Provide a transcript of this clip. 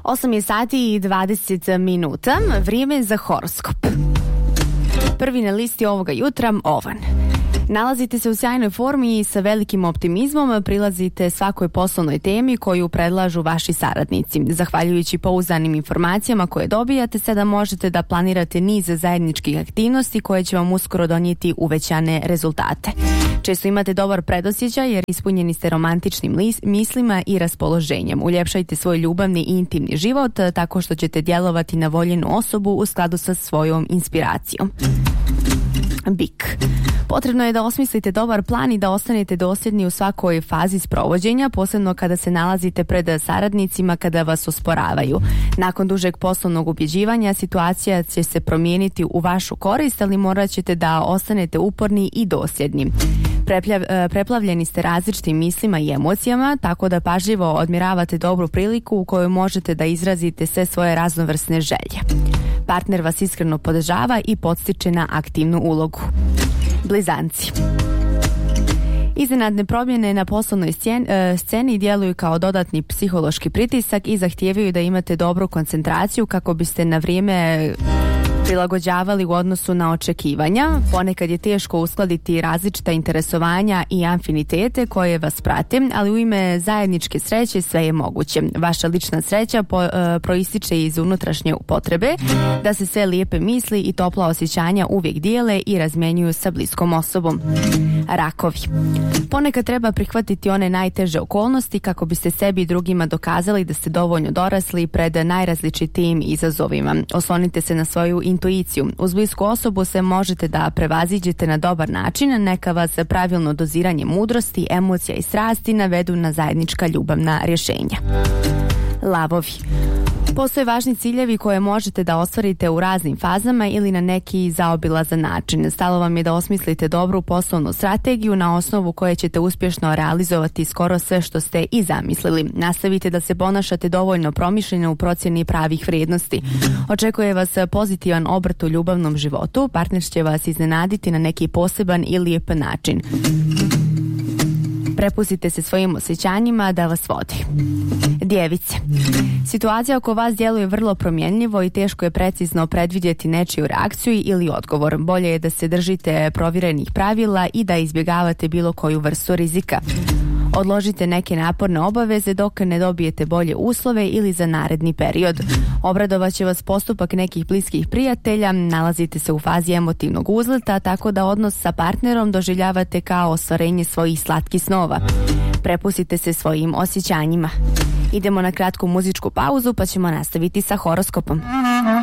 8 je sati i 20 minuta, vrijeme za horoskop. Prvi na listi ovoga jutra, Ovan. Nalazite se u sjajnoj formi i sa velikim optimizmom prilazite svakoj poslovnoj temi koju predlažu vaši saradnici. Zahvaljujući pouzdanim informacijama koje dobijate, sada možete da planirate niz zajedničkih aktivnosti koje će vam uskoro donijeti uvećane rezultate. Često imate dobar predosjećaj jer ispunjeni ste romantičnim mislima i raspoloženjem. Uljepšajte svoj ljubavni i intimni život tako što ćete djelovati na voljenu osobu u skladu sa svojom inspiracijom. Bik. Potrebno je da osmislite dobar plan i da ostanete dosljedni u svakoj fazi sprovođenja, posebno kada se nalazite pred saradnicima kada vas osporavaju. Nakon dužeg poslovnog ubjeđivanja situacija će se promijeniti u vašu korist, ali morat ćete da ostanete uporni i dosljedni. Preplavljeni ste različitim mislima i emocijama, tako da pažljivo odmjeravate dobru priliku u kojoj možete da izrazite sve svoje raznovrsne želje. Partner vas iskreno podržava i podstiče na aktivnu ulogu. Blizanci. Iznenadne promjene na poslovnoj sceni djeluju kao dodatni psihološki pritisak i zahtijevaju da imate dobru koncentraciju kako biste na vrijeme prilagođavali u odnosu na očekivanja. Ponekad je teško uskladiti različita interesovanja i afinitete koje vas prate, ali u ime zajedničke sreće sve je moguće. Vaša lična sreća proističe iz unutrašnje potrebe da se sve lijepe misli i topla osjećanja uvijek dijele i razmjenjuju sa bliskom osobom. Rakovi. Ponekad treba prihvatiti one najteže okolnosti kako biste sebi i drugima dokazali da ste dovoljno dorasli pred najrazličitijim izazovima. Oslonite se na svoju intuiciju. Uz blisku osobu se možete da prevaziđete na dobar način, neka vas pravilno doziranje mudrosti, emocija i strasti navedu na zajednička ljubavna rješenja. Lavovi. Postoje važni ciljevi koje možete da ostvarite u raznim fazama ili na neki zaobilazan način. Stalo vam je da osmislite dobru poslovnu strategiju na osnovu koje ćete uspješno realizovati skoro sve što ste i zamislili. Nastavite da se ponašate dovoljno promišljeno u procjeni pravih vrijednosti. Očekuje vas pozitivan obrt u ljubavnom životu. Partner će vas iznenaditi na neki poseban i lijep način. Prepustite se svojim osjećanjima da vas vodi. Djevice. Situacija oko vas djeluje vrlo promjenljivo i teško je precizno predvidjeti nečiju reakciju ili odgovor. Bolje je da se držite provjerenih pravila i da izbjegavate bilo koju vrstu rizika. Odložite neke naporne obaveze dok ne dobijete bolje uslove ili za naredni period. Obradovat će vas postupak nekih bliskih prijatelja, nalazite se u fazi emotivnog uzleta, tako da odnos sa partnerom doživljavate kao ostvarenje svojih slatkih snova. Prepustite se svojim osjećanjima. Idemo na kratku muzičku pauzu pa ćemo nastaviti sa horoskopom.